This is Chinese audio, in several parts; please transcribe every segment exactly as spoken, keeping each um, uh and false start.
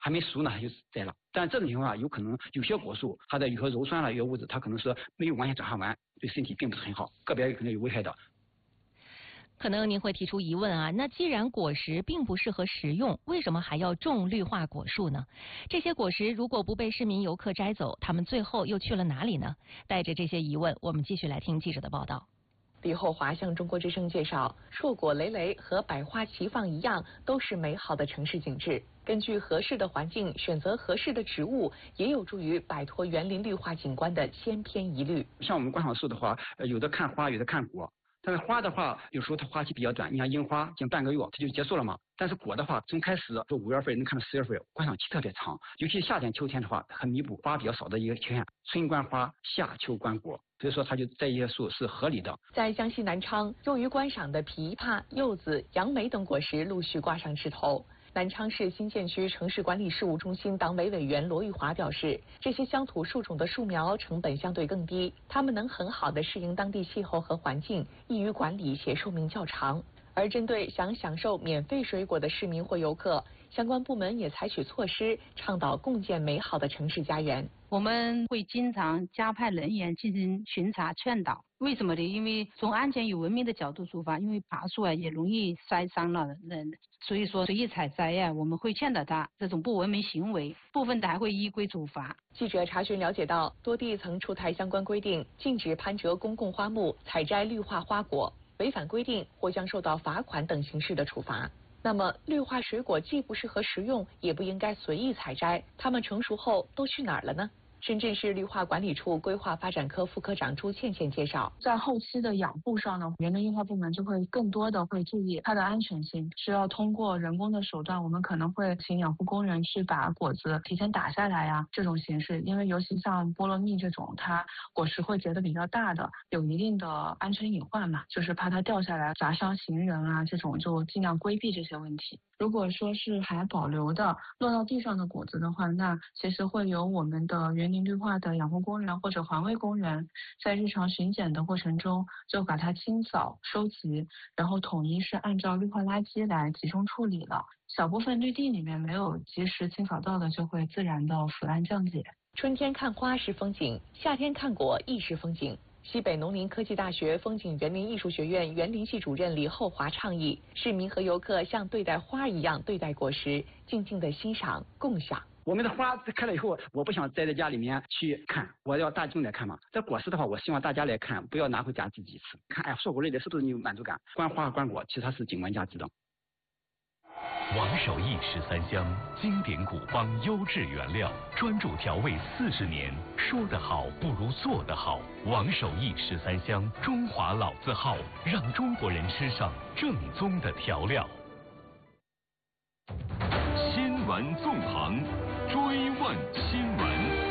还没熟呢它就栽了。但这种情况下，有可能有些果树它的有些鞣酸了、有些物质，它可能是没有完全转化完，对身体并不是很好，个别可能有危害的。 可能您会提出疑问啊，那既然果实并不适合食用，为什么还要种绿化果树呢？这些果实如果不被市民游客摘走，它们最后又去了哪里呢？带着这些疑问，我们继续来听记者的报道。 李厚华向中国之声介绍，硕果累累和百花齐放一样，都是美好的城市景致。根据合适的环境选择合适的植物，也有助于摆脱园林绿化景观的千篇一律。 像我们观赏树的话，有的看花，有的看果。但是花的话，有时候它花期比较短，你像樱花，近半个月它就结束了嘛。但是果的话，从开始就五月份能看到十月份，观赏期特别长。尤其夏天、秋天的话，很弥补花比较少的一个缺陷。春观花，夏秋观果，所以说它就这一些树是合理的。 在江西南昌，用于观赏的枇杷、柚子、杨梅等果实陆续挂上枝头。南昌市新建区城市管理事务中心党委委员罗玉华表示，这些乡土树种的树苗成本相对更低，它们能很好地适应当地气候和环境，易于管理且寿命较长。而针对想享受免费水果的市民或游客，相关部门也采取措施，倡导共建美好的城市家园。 我们会经常加派人员进行巡查劝导。为什么呢？因为从安全与文明的角度出发，因为爬树啊也容易摔伤了人，所以说随意采摘呀、啊，我们会劝导他这种不文明行为，部分的还会依规处罚。 记者查询了解到，多地曾出台相关规定，禁止攀折公共花木、采摘绿化花果，违反规定或将受到罚款等形式的处罚。那么，绿化水果既不适合食用，也不应该随意采摘，它们成熟后都去哪儿了呢？深圳市绿化管理处规划发展科副科长朱倩倩介绍， 在后期的养护上呢，园林绿化部门就会更多的会注意它的安全性，是要通过人工的手段，我们可能会请养护工人去把果子提前打下来呀、啊，这种形式，因为尤其像菠萝蜜这种，它果实会结得比较大的，有一定的安全隐患嘛，就是怕它掉下来砸伤行人啊，这种就尽量规避这些问题。如果说是还保留的落到地上的果子的话，那其实会由我们的园林绿化的养护工人或者环卫工人在日常巡检的过程中就把它清扫收集，然后统一是按照绿化垃圾来集中处理了。小部分绿地里面没有及时清扫到的，就会自然的腐烂降解。 春天看花是风景，夏天看果亦是风景。西北农林科技大学风景园林艺术学院园林系主任李厚华倡议，市民和游客像对待花一样对待果实，静静的欣赏共享。 我们的花开了以后，我不想栽在家里面去看，我要大众来看嘛。这果实的话，我希望大家来看，不要拿回家自己吃。看，哎，硕果累累，是不是你有满足感？观花和观果，其实它是景观价值的。 王守义十三香，经典古方优质原料，专注调味四十年。说得好不如做得好。王守义十三香，中华老字号，让中国人吃上正宗的调料。新闻纵横，追问新闻。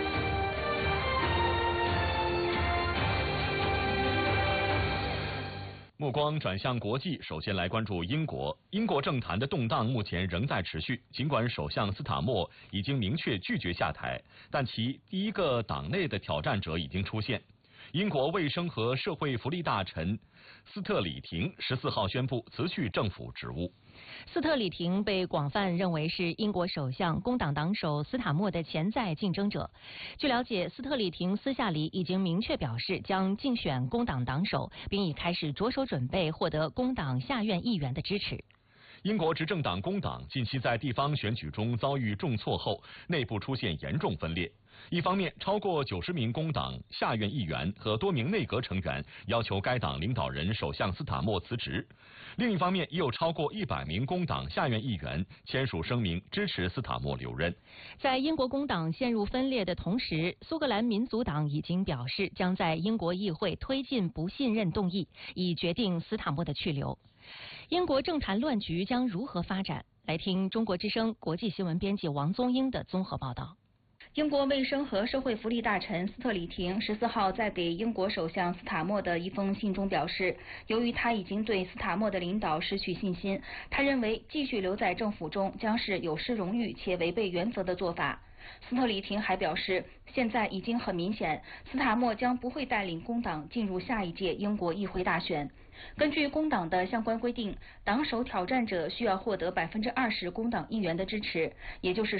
目光转向国际，首先来关注英国。英国政坛的动荡目前仍在持续，尽管首相斯塔默已经明确拒绝下台，但其第一个党内的挑战者已经出现。英国卫生和社会福利大臣斯特里廷十四号宣布辞去政府职务。 斯特里廷被广泛认为是英国首相工党党首斯塔默的潜在竞争者。据了解，斯特里廷私下里已经明确表示将竞选工党党首，并已开始着手准备获得工党下院议员的支持。 英国执政党工党近期在地方选举中遭遇重挫后，内部出现严重分裂。一方面，超过九十名工党下院议员和多名内阁成员要求该党领导人首相斯塔默辞职；另一方面，也有超过一百名工党下院议员签署声明支持斯塔默留任。 在英国工党陷入分裂的同时，苏格兰民族党已经表示将在英国议会推进不信任动议，以决定斯塔默的去留。英国政坛乱局将如何发展？来听中国之声国际新闻编辑王宗英的综合报道。 英国卫生和社会福利大臣斯特里廷十四号在给英国首相斯塔默的一封信中表示，由于他已经对斯塔默的领导失去信心，他认为继续留在政府中将是有失荣誉且违背原则的做法。斯特里廷还表示，现在已经很明显，斯塔默将不会带领工党进入下一届英国议会大选。根据工党的相关规定，党首挑战者需要获得百分之二十工党议员的支持，也就是说，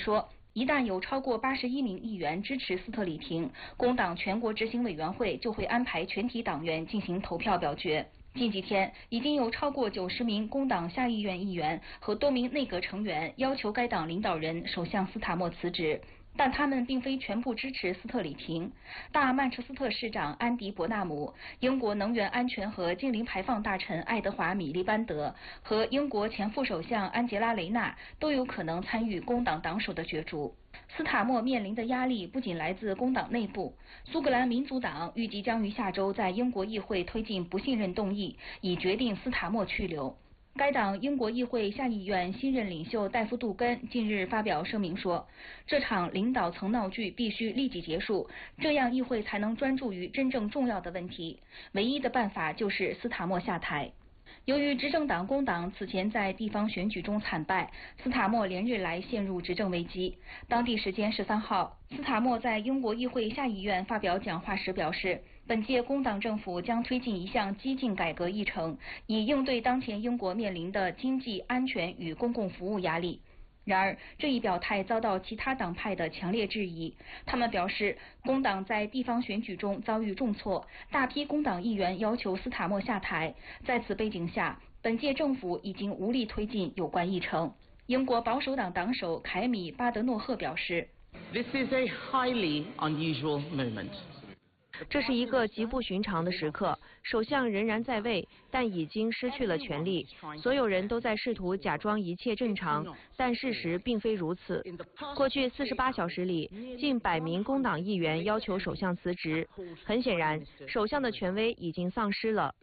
一旦有超过八十一名议员支持斯特里廷，工党全国执行委员会就会安排全体党员进行投票表决。近几天，已经有超过九十名工党下议院议员和多名内阁成员要求该党领导人首相斯塔默辞职。但他们并非全部支持斯特里廷。大曼彻斯特市长安迪·伯纳姆、英国能源安全和净零排放大臣爱德华·米利班德和英国前副首相安杰拉·雷纳都有可能参与工党党首的角逐。斯塔默面临的压力不仅来自工党内部，苏格兰民族党预计将于下周在英国议会推进不信任动议，以决定斯塔默去留。该党英国议会下议院新任领袖戴夫·杜根近日发表声明说，这场领导层闹剧必须立即结束，这样议会才能专注于真正重要的问题。唯一的办法就是斯塔默下台。由于执政党工党此前在地方选举中惨败，斯塔默连日来陷入执政危机。当地时间十三号，斯塔默在英国议会下议院发表讲话时表示，本届工党政府将推进一项激进改革议程，以应对当前英国面临的经济、安全与公共服务压力。然而，这一表态遭到其他党派的强烈质疑。他们表示，工党在地方选举中遭遇重挫，大批工党议员要求斯塔默下台。在此背景下，本届政府已经无力推进有关议程。英国保守党党首凯米·巴德诺赫表示 ，This is a highly unusual moment. 这是一个极不寻常的时刻，首相仍然在位，但已经失去了权力。所有人都在试图假装一切正常，但事实并非如此。过去四十八小时里，近百名工党议员要求首相辞职。很显然，首相的权威已经丧失了。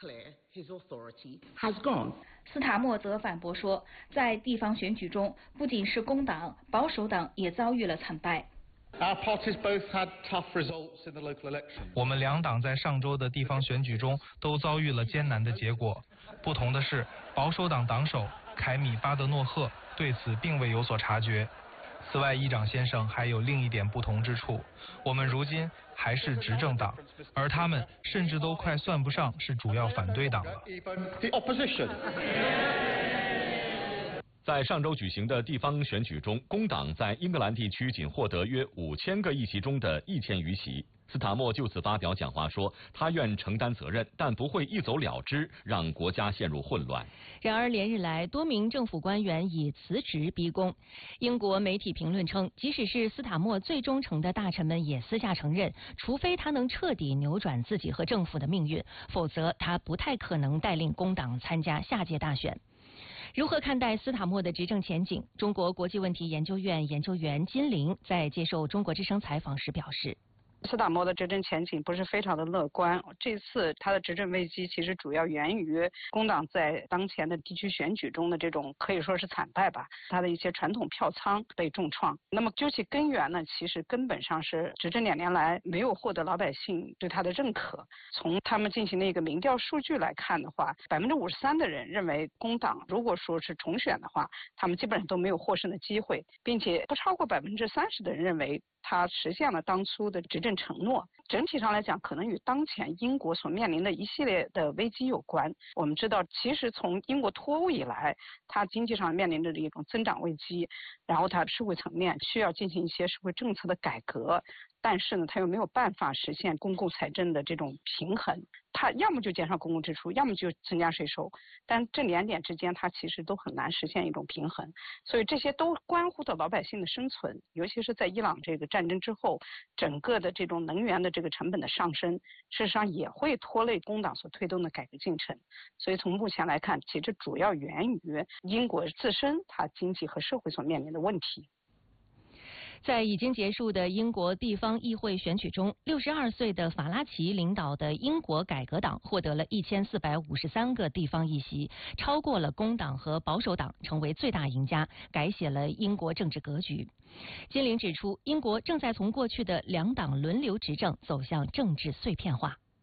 斯塔默则反驳说，在地方选举中，不仅是工党，保守党也遭遇了惨败。 我们两党在上周的地方选举中都遭遇了艰难的结果。不同的是，保守党党首凯米·巴德诺赫对此并未有所察觉。此外，议长先生还有另一点不同之处：我们如今还是执政党，而他们甚至都快算不上是主要反对党了。 在上周举行的地方选举中，工党在英格兰地区仅获得约五千个议席中的一千余席。斯塔默就此发表讲话说，他愿承担责任，但不会一走了之，让国家陷入混乱。 然而，连日来多名政府官员以辞职逼宫。英国媒体评论称，即使是斯塔默最忠诚的大臣们也私下承认，除非他能彻底扭转自己和政府的命运，否则他不太可能带领工党参加下届大选。如何看待斯塔默的执政前景？中国国际问题研究院研究员金玲在接受中国之声采访时表示， 斯塔默的执政前景不是非常的乐观。这次他的执政危机其实主要源于工党在当前的地区选举中的这种可以说是惨败吧，他的一些传统票仓被重创。那么究其根源呢，其实根本上是执政两年来没有获得老百姓对他的认可。从他们进行的一个民调数据来看的话，百分之五十三的人认为工党如果说是重选的话，他们基本上都没有获胜的机会，并且不超过百分之三十的人认为他实现了当初的执政承诺。整体上来讲，可能与当前英国所面临的一系列的危机有关。我们知道，其实从英国脱欧以来，它经济上面临着一种增长危机，然后它社会层面需要进行一些社会政策的改革，但是呢，它又没有办法实现公共财政的这种平衡。它要么就减少公共支出，要么就增加税收，但这两点之间它其实都很难实现一种平衡。所以这些都关乎到老百姓的生存，尤其是在伊朗这个战争之后，整个的这种能源的这个成本的上升，事实上也会拖累工党所推动的改革进程。所以从目前来看，其实主要源于英国自身它经济和社会所面临的问题。 在已经结束的英国地方议会选举中，六十二岁的法拉奇领导的英国改革党获得了一千四百五十三个地方议席，超过了工党和保守党，成为最大赢家，改写了英国政治格局。金玲指出，英国正在从过去的两党轮流执政走向政治碎片化。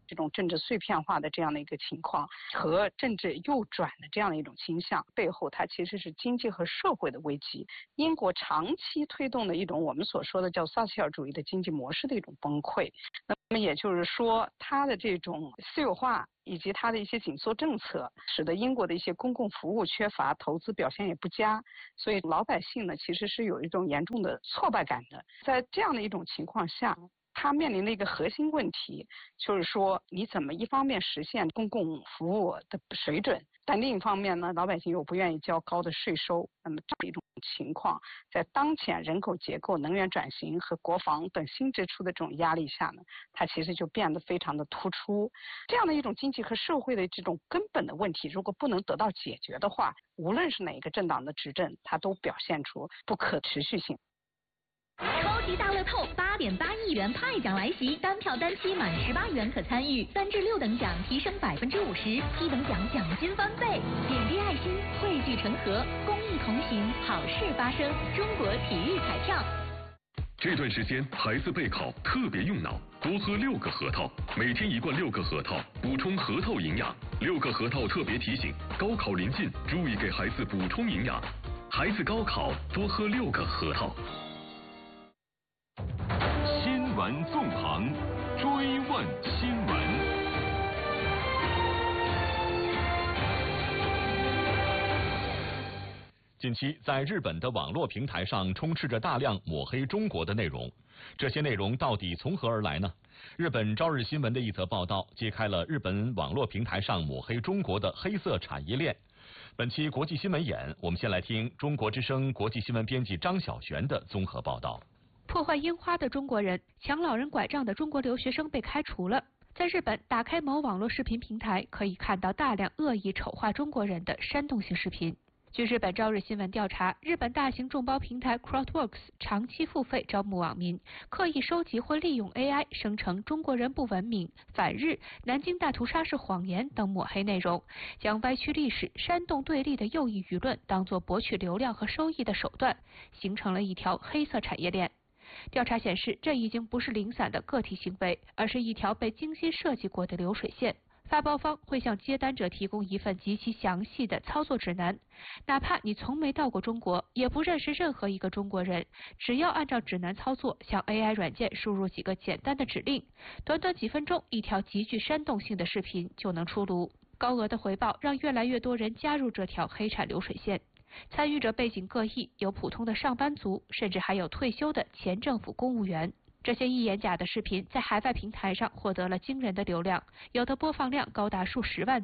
这种政治碎片化的这样的一个情况和政治右转的这样的一种倾向，背后它其实是经济和社会的危机。英国长期推动的一种我们所说的叫撒切尔主义的经济模式的一种崩溃。那么也就是说，它的这种私有化以及它的一些紧缩政策，使得英国的一些公共服务缺乏，投资表现也不佳，所以老百姓呢其实是有一种严重的挫败感的。在这样的一种情况下，它面临的一个核心问题就是说，你怎么一方面实现公共服务的水准，但另一方面呢，老百姓又不愿意交高的税收。那么这样一种情况，在当前人口结构、能源转型和国防等新支出的这种压力下呢，它其实就变得非常的突出。这样的一种经济和社会的这种根本的问题，如果不能得到解决的话，无论是哪一个政党的执政，它都表现出不可持续性。 超级大乐透八点八亿元派奖来袭，单票单期满十八元可参与，三至六等奖提升百分之五十，七等奖奖金翻倍。点滴爱心，汇聚成河，公益同行，好事发生。中国体育彩票。 这段时间孩子备考特别用脑，多喝六个核桃，每天一罐六个核桃，补充核桃营养。六个核桃特别提醒：高考临近，注意给孩子补充营养。孩子高考多喝六个核桃。 新闻纵横，追问新闻。近期，在日本的网络平台上充斥着大量抹黑中国的内容，这些内容到底从何而来呢？日本朝日新闻的一则报道揭开了日本网络平台上抹黑中国的黑色产业链。本期国际新闻眼，我们先来听中国之声国际新闻编辑张小璇的综合报道。 破坏樱花的中国人，抢老人拐杖的中国留学生被开除了。在日本，打开某网络视频平台，可以看到大量恶意丑化中国人的煽动性视频。据日本朝日新闻调查，日本大型众包平台 Crowdworks 长期付费招募网民，刻意收集或利用 A I 生成中国人不文明、反日、南京大屠杀是谎言等抹黑内容，将歪曲历史、煽动对立的右翼舆论当作博取流量和收益的手段，形成了一条黑色产业链。调查显示，这已经不是零散的个体行为，而是一条被精心设计过的流水线。发包方会向接单者提供一份极其详细的操作指南，哪怕你从没到过中国，也不认识任何一个中国人，只要按照指南操作，向 A I 软件输入几个简单的指令，短短几分钟，一条极具煽动性的视频就能出炉。高额的回报让越来越多人加入这条黑产流水线。参与者背景各异，有普通的上班族，甚至还有退休的前政府公务员。这些一眼假的视频在海外平台上获得了惊人的流量，有的播放量高达数十万